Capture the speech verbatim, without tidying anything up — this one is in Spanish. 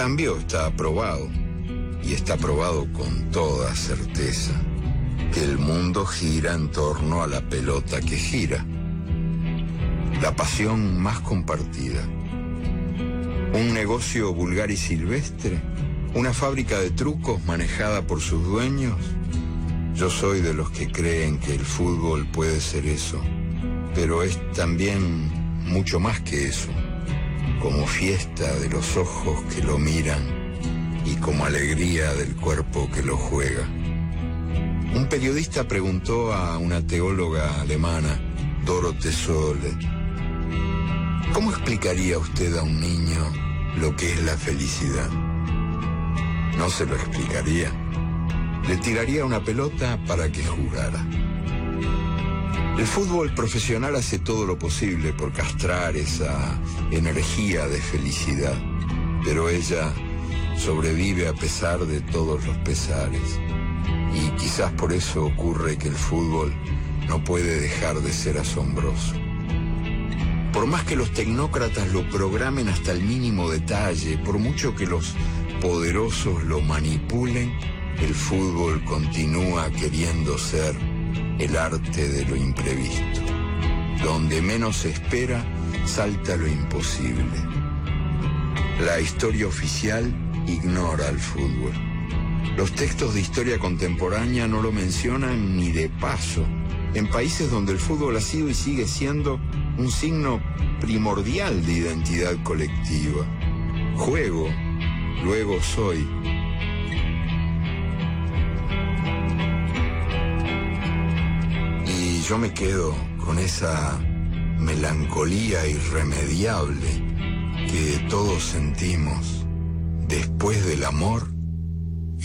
cambio está aprobado, y está probado con toda certeza, que el mundo gira en torno a la pelota que gira. La pasión más compartida. Un negocio vulgar y silvestre, una fábrica de trucos manejada por sus dueños. Yo soy de los que creen que el fútbol puede ser eso, pero es también mucho más que eso, como fiesta de los ojos que lo miran y como alegría del cuerpo que lo juega. Un periodista preguntó a una teóloga alemana, Dorothee Sölle, ¿cómo explicaría usted a un niño lo que es la felicidad? No se lo explicaría. Le tiraría una pelota para que jugara. El fútbol profesional hace todo lo posible por castrar esa energía de felicidad, pero ella sobrevive a pesar de todos los pesares. Y quizás por eso ocurre que el fútbol no puede dejar de ser asombroso. Por más que los tecnócratas lo programen hasta el mínimo detalle, por mucho que los poderosos lo manipulen, el fútbol continúa queriendo ser el arte de lo imprevisto. Donde menos se espera, salta lo imposible. La historia oficial ignora al fútbol. Los textos de historia contemporánea no lo mencionan ni de paso, en países donde el fútbol ha sido y sigue siendo un signo primordial de identidad colectiva. Juego, luego soy. Y yo me quedo con esa melancolía irremediable que todos sentimos después del amor.